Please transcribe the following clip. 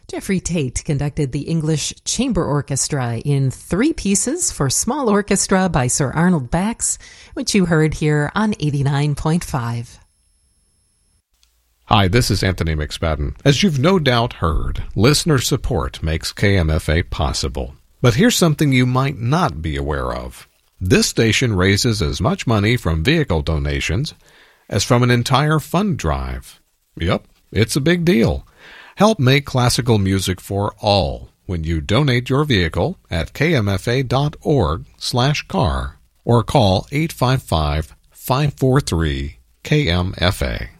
Jeffrey Tate conducted the English Chamber Orchestra in 3 pieces for small orchestra by Sir Arnold Bax, which you heard here on 89.5. Hi, this is Anthony McSpadden. As you've no doubt heard, listener support makes KMFA possible. But here's something you might not be aware of. This station raises as much money from vehicle donations as from an entire fund drive. Yep, it's a big deal. Help make classical music for all when you donate your vehicle at kmfa.org/car or call 855-543-KMFA.